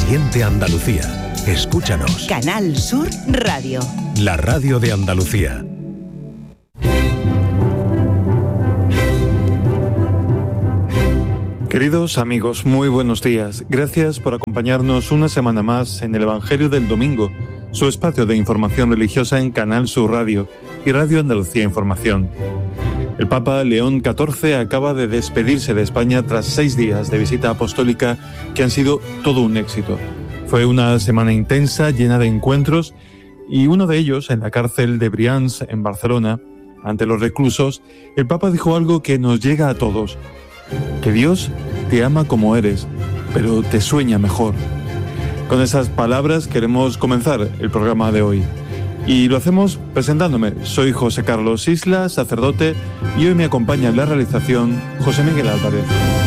Oriente Andalucía. Escúchanos. Canal Sur Radio. La radio de Andalucía. Queridos amigos, muy buenos días. Gracias por acompañarnos una semana más en el Evangelio del Domingo, su espacio de información religiosa en Canal Sur Radio y Radio Andalucía Información. El Papa León XIV acaba de despedirse de España tras 6 días de visita apostólica que han sido todo un éxito. Fue una semana intensa, llena de encuentros, y uno de ellos en la cárcel de Brians, en Barcelona, ante los reclusos. El Papa dijo algo que nos llega a todos: que Dios te ama como eres, pero te sueña mejor. Con esas palabras queremos comenzar el programa de hoy. Y lo hacemos presentándome. Soy José Carlos Isla, sacerdote, y hoy me acompaña en la realización José Miguel Álvarez.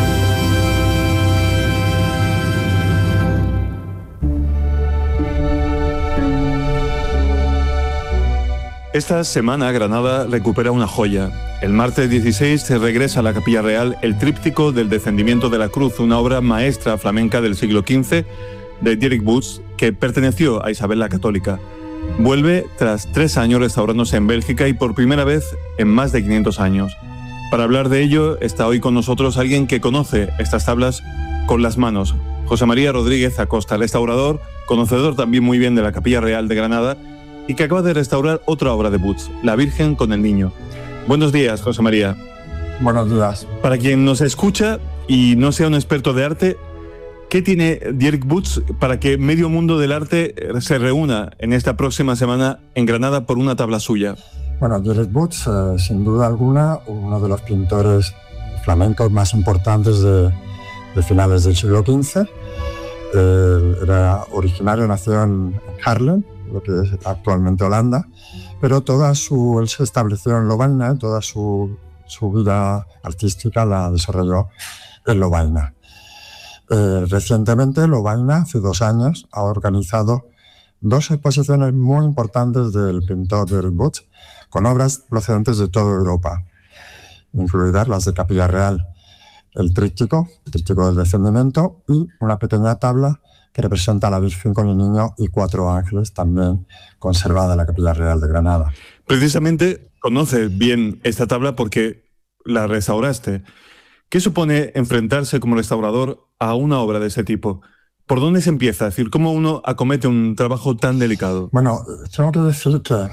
Esta semana Granada recupera una joya. El martes 16 se regresa a la Capilla Real el tríptico del Descendimiento de la Cruz, una obra maestra flamenca del siglo XV de Dietrich Buxtehude, que perteneció a Isabel la Católica. Vuelve tras 3 años restaurándose en Bélgica y por primera vez en más de 500 años. Para hablar de ello está hoy con nosotros alguien que conoce estas tablas con las manos. José María Rodríguez Acosta, restaurador, conocedor también muy bien de la Capilla Real de Granada, y que acaba de restaurar otra obra de Buxtehude, La Virgen con el Niño. Buenos días, José María. Buenos días. Para quien nos escucha y no sea un experto de arte, ¿qué tiene Dietrich Buxtehude para que medio mundo del arte se reúna en esta próxima semana en Granada por una tabla suya? Bueno, Dietrich Buxtehude, sin duda alguna, uno de los pintores flamencos más importantes de finales del siglo XV. Era originario, nació en Haarlem, lo que es actualmente Holanda, pero él se estableció en Lovaina, toda su vida artística la desarrolló en Lovaina. Recientemente Lovaina, hace 2 años, ha organizado 2 exposiciones muy importantes del pintor Dietrich Buxtehude, con obras procedentes de toda Europa, incluidas las de Capilla Real, el tríptico del Descendimiento, y una pequeña tabla que representa a la Virgen con el Niño y 4 ángeles, también conservada en la Capilla Real de Granada. Precisamente conoces bien esta tabla porque la restauraste. ¿Qué supone enfrentarse como restaurador a una obra de ese tipo? ¿Por dónde se empieza? Es decir, ¿cómo uno acomete un trabajo tan delicado? Bueno, tengo que decir que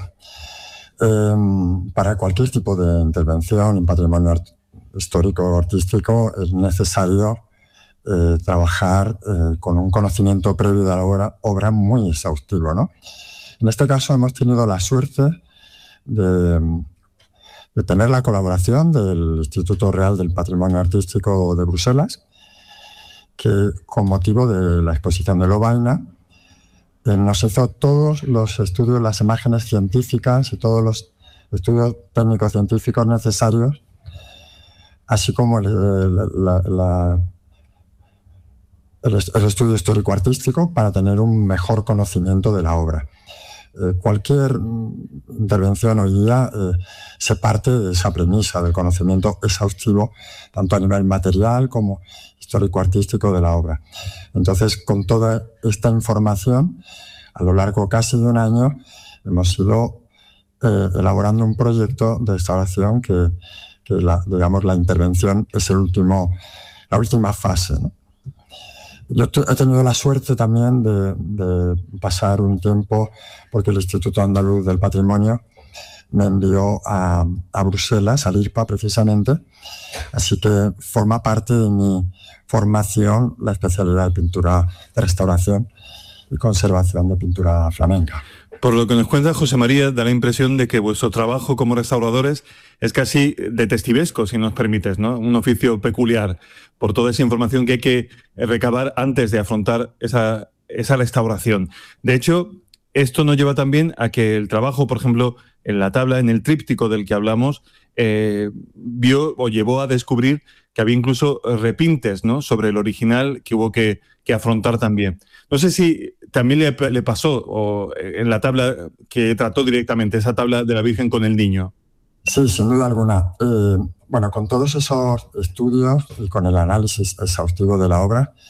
para cualquier tipo de intervención en patrimonio histórico o artístico es necesario trabajar con un conocimiento previo de la obra muy exhaustivo, ¿no? En este caso hemos tenido la suerte de tener la colaboración del Instituto Real del Patrimonio Artístico de Bruselas, que con motivo de la exposición de Lovaina nos hizo todos los estudios, las imágenes científicas y todos los estudios técnicos científicos necesarios, así como el estudio histórico-artístico para tener un mejor conocimiento de la obra. Cualquier intervención hoy día se parte de esa premisa del conocimiento exhaustivo, tanto a nivel material como histórico-artístico de la obra. Entonces, con toda esta información, a lo largo casi de 1 año, hemos ido elaborando un proyecto de restauración que la intervención es la última fase, ¿no? Yo he tenido la suerte también de pasar un tiempo, porque el Instituto Andaluz del Patrimonio me envió a Bruselas, al IRPA precisamente, así que forma parte de mi formación la especialidad de pintura de restauración y conservación de pintura flamenca. Por lo que nos cuenta José María, da la impresión de que vuestro trabajo como restauradores es casi detectivesco, si nos permites, ¿no? Un oficio peculiar, por toda esa información que hay que recabar antes de afrontar esa restauración. De hecho, esto nos lleva también a que el trabajo, por ejemplo, en la tabla, en el tríptico del que hablamos, llevó a descubrir que había incluso repintes, ¿no?, sobre el original que hubo que afrontar también. No sé si también le pasó en la tabla que trató directamente, esa tabla de la Virgen con el Niño. Sí, sin duda alguna. Con todos esos estudios y con el análisis exhaustivo de la obra,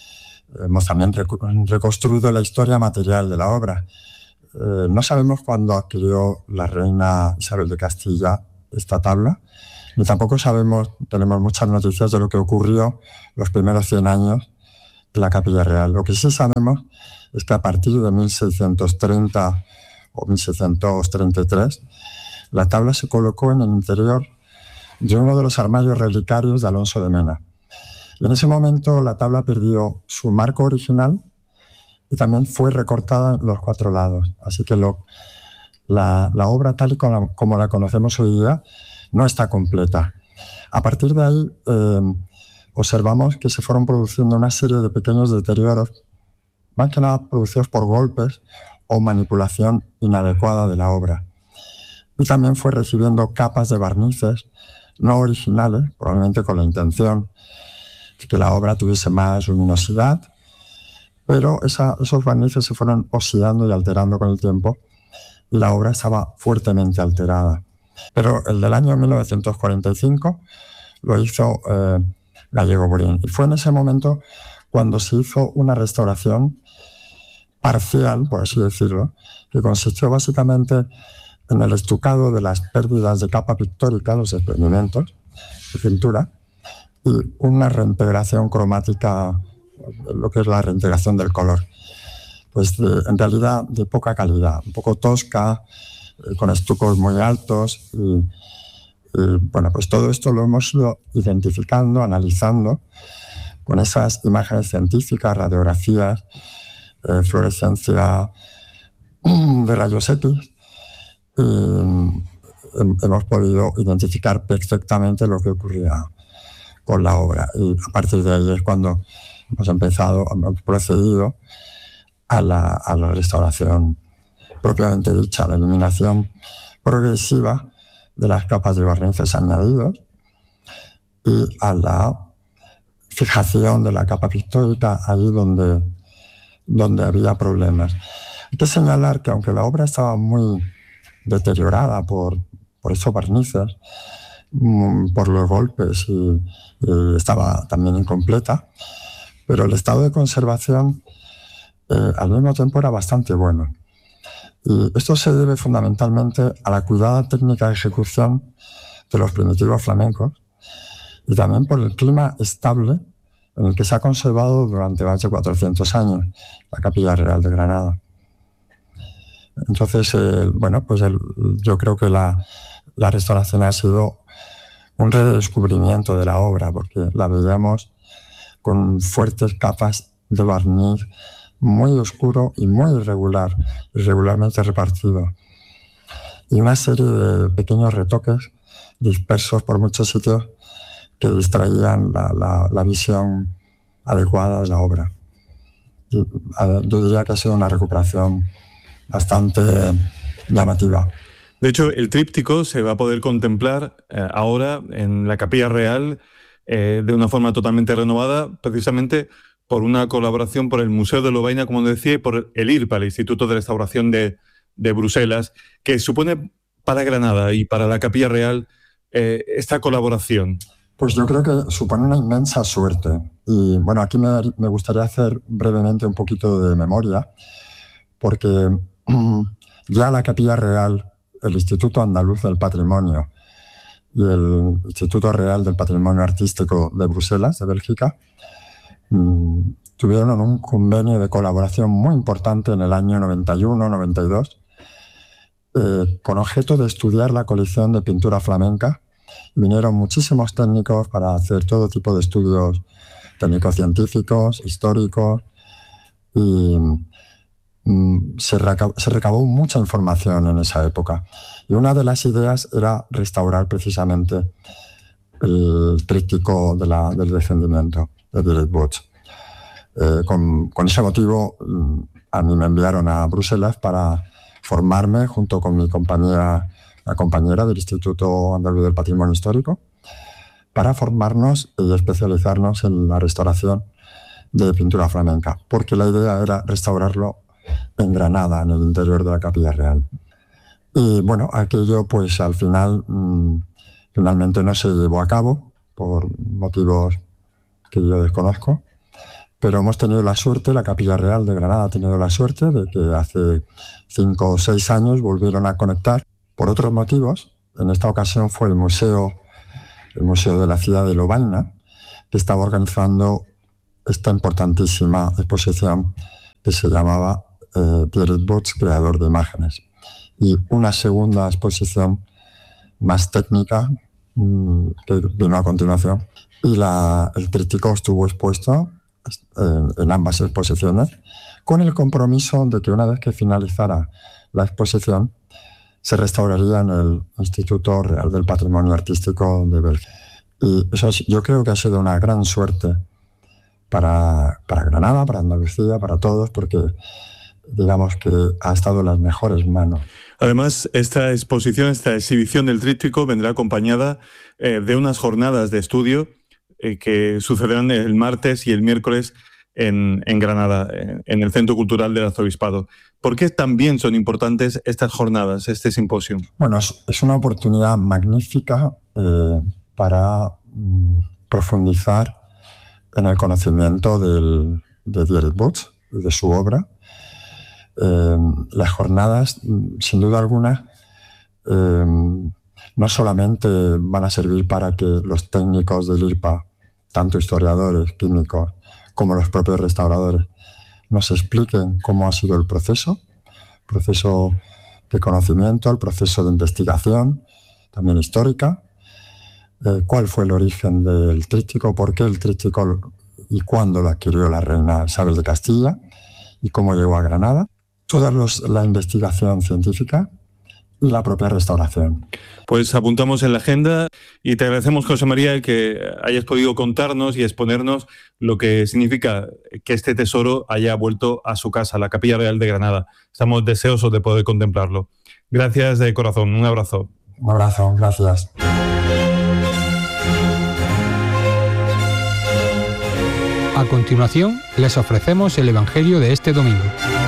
Hemos también reconstruido la historia material de la obra. No sabemos cuándo adquirió la reina Isabel de Castilla esta tabla, ni tampoco tenemos muchas noticias de lo que ocurrió los primeros 100 años en la Capilla Real. Lo que sí sabemos es que a partir de 1630 o 1633, la tabla se colocó en el interior de uno de los armarios relicarios de Alonso de Mena. Y en ese momento la tabla perdió su marco original y también fue recortada en los 4 lados. Así que la obra tal y como la conocemos hoy día no está completa. A partir de ahí observamos que se fueron produciendo una serie de pequeños deterioros, más que nada producidos por golpes o manipulación inadecuada de la obra. Y también fue recibiendo capas de barnices no originales, probablemente con la intención de que la obra tuviese más luminosidad, pero esos barnices se fueron oxidando y alterando con el tiempo y la obra estaba fuertemente alterada. Pero el del año 1945 lo hizo Gallego Burín. Y fue en ese momento cuando se hizo una restauración parcial, por así decirlo, que consistió básicamente en el estucado de las pérdidas de capa pictórica, los desprendimientos de pintura, y una reintegración cromática, lo que es la reintegración del color. Pues en realidad de poca calidad, un poco tosca, con estucos muy altos. Y bueno, pues todo esto lo hemos ido identificando, analizando, con esas imágenes científicas, radiografías, fluorescencia de rayos X. Hemos podido identificar perfectamente lo que ocurría con la obra. Y a partir de ahí es cuando hemos procedido a la restauración propiamente dicha, la eliminación progresiva de las capas de barnices añadidos y a la fijación de la capa pictórica ahí donde había problemas. Hay que señalar que aunque la obra estaba muy deteriorada por esos barnices, por los golpes y estaba también incompleta, pero el estado de conservación al mismo tiempo era bastante bueno. Y esto se debe fundamentalmente a la cuidada técnica de ejecución de los primitivos flamencos y también por el clima estable en el que se ha conservado durante más de 400 años la Capilla Real de Granada. Entonces, yo creo que la restauración ha sido un redescubrimiento de la obra, porque la veíamos con fuertes capas de barniz muy oscuro y muy irregularmente repartido. Y una serie de pequeños retoques dispersos por muchos sitios que distraían la visión adecuada de la obra. Y, yo diría que ha sido una recuperación bastante llamativa. De hecho, el tríptico se va a poder contemplar ahora en la Capilla Real de una forma totalmente renovada, precisamente por una colaboración por el Museo de Lovaina, como decía, y por el IRPA, el Instituto de Restauración de Bruselas, que supone para Granada y para la Capilla Real esta colaboración. Pues yo creo que supone una inmensa suerte. Y bueno, aquí me gustaría hacer brevemente un poquito de memoria, porque ya la Capilla Real, el Instituto Andaluz del Patrimonio y el Instituto Real del Patrimonio Artístico de Bruselas, de Bélgica, tuvieron un convenio de colaboración muy importante en el año 91-92 con objeto de estudiar la colección de pintura flamenca. Vinieron muchísimos técnicos para hacer todo tipo de estudios técnicos científicos, históricos, y se recabó mucha información en esa época. Y una de las ideas era restaurar precisamente el tríptico del descendimiento de Viret-Boch. Con ese motivo, a mí me enviaron a Bruselas para formarme junto con mi compañera, la compañera del Instituto Andaluz del Patrimonio Histórico, para formarnos y especializarnos en la restauración de pintura flamenca, porque la idea era restaurarlo en Granada, en el interior de la Capilla Real. Y bueno, aquello pues al final finalmente no se llevó a cabo por motivos que yo desconozco, pero hemos tenido la suerte, la Capilla Real de Granada ha tenido la suerte de que hace 5 o 6 años volvieron a conectar por otros motivos. En esta ocasión fue el Museo de la ciudad de Lovaina, que estaba organizando esta importantísima exposición que se llamaba Pierre Bots, creador de imágenes. Y una segunda exposición más técnica que vino a continuación. Y el tríptico estuvo expuesto en ambas exposiciones, con el compromiso de que una vez que finalizara la exposición se restauraría en el Instituto Real del Patrimonio Artístico de Bélgica. Y eso yo creo que ha sido una gran suerte para Granada, para Andalucía, para todos, porque digamos que ha estado en las mejores manos. Además, esta exhibición del tríptico vendrá acompañada de unas jornadas de estudio que sucederán el martes y el miércoles en Granada, en el Centro Cultural del Arzobispado. ¿Por qué también son importantes estas jornadas, este simposio? Bueno, es una oportunidad magnífica para profundizar en el conocimiento de Dietrich Bots y de su obra. Las jornadas, sin duda alguna, no solamente van a servir para que los técnicos del IRPA, tanto historiadores, químicos, como los propios restauradores, nos expliquen cómo ha sido el proceso de conocimiento, el proceso de investigación, también histórica, cuál fue el origen del tríptico, por qué el tríptico y cuándo lo adquirió la reina Isabel de Castilla y cómo llegó a Granada. Toda la investigación científica y la propia restauración. Pues apuntamos en la agenda y te agradecemos, José María, que hayas podido contarnos y exponernos lo que significa que este tesoro haya vuelto a su casa, la Capilla Real de Granada. Estamos deseosos de poder contemplarlo. Gracias de corazón. Un abrazo. Un abrazo. Gracias. A continuación, les ofrecemos el Evangelio de este domingo.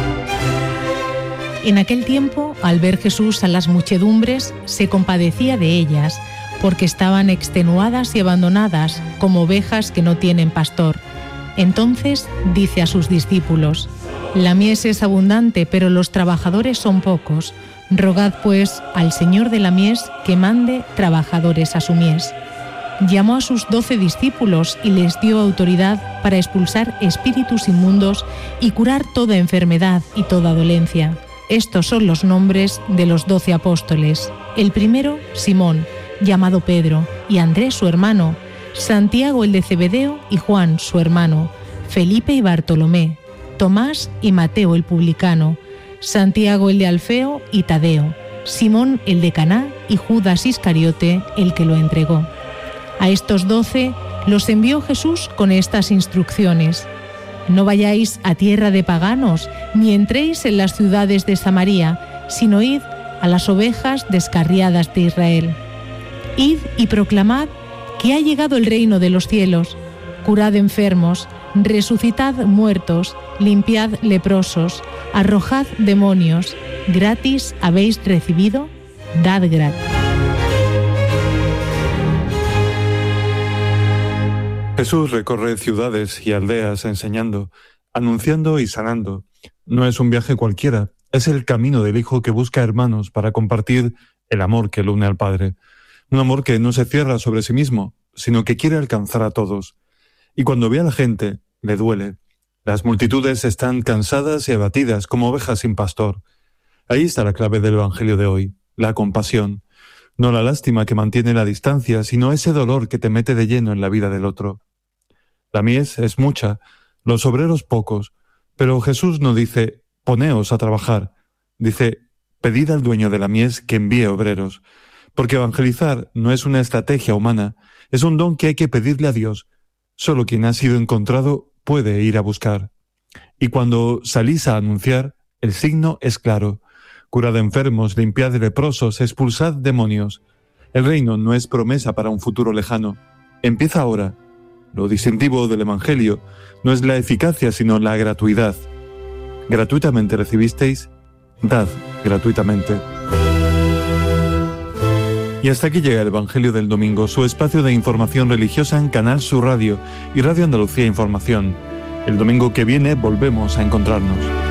En aquel tiempo, al ver Jesús a las muchedumbres, se compadecía de ellas, porque estaban extenuadas y abandonadas, como ovejas que no tienen pastor. Entonces dice a sus discípulos: «La mies es abundante, pero los trabajadores son pocos. Rogad, pues, al Señor de la mies que mande trabajadores a su mies». Llamó a sus 12 discípulos y les dio autoridad para expulsar espíritus inmundos y curar toda enfermedad y toda dolencia. Estos son los nombres de los 12 apóstoles. El primero, Simón, llamado Pedro, y Andrés su hermano, Santiago el de Zebedeo y Juan su hermano, Felipe y Bartolomé, Tomás y Mateo el publicano, Santiago el de Alfeo y Tadeo, Simón el de Caná y Judas Iscariote el que lo entregó. A estos 12 los envió Jesús con estas instrucciones: «No vayáis a tierra de paganos, ni entréis en las ciudades de Samaria, sino id a las ovejas descarriadas de Israel. Id y proclamad que ha llegado el reino de los cielos. Curad enfermos, resucitad muertos, limpiad leprosos, arrojad demonios. Gratis habéis recibido, dad gratis». Jesús recorre ciudades y aldeas enseñando, anunciando y sanando. No es un viaje cualquiera, es el camino del Hijo que busca hermanos para compartir el amor que lo une al Padre. Un amor que no se cierra sobre sí mismo, sino que quiere alcanzar a todos. Y cuando ve a la gente, le duele. Las multitudes están cansadas y abatidas como ovejas sin pastor. Ahí está la clave del Evangelio de hoy, la compasión. No la lástima que mantiene la distancia, sino ese dolor que te mete de lleno en la vida del otro. La mies es mucha, los obreros pocos, pero Jesús no dice, poneos a trabajar. Dice, pedid al dueño de la mies que envíe obreros. Porque evangelizar no es una estrategia humana, es un don que hay que pedirle a Dios. Solo quien ha sido encontrado puede ir a buscar. Y cuando salís a anunciar, el signo es claro. Curad enfermos, limpiad leprosos, expulsad demonios. El reino no es promesa para un futuro lejano. Empieza ahora. Lo distintivo del Evangelio no es la eficacia, sino la gratuidad. Gratuitamente recibisteis, dad gratuitamente. Y hasta aquí llega el Evangelio del Domingo, su espacio de información religiosa en Canal Sur Radio y Radio Andalucía Información. El domingo que viene volvemos a encontrarnos.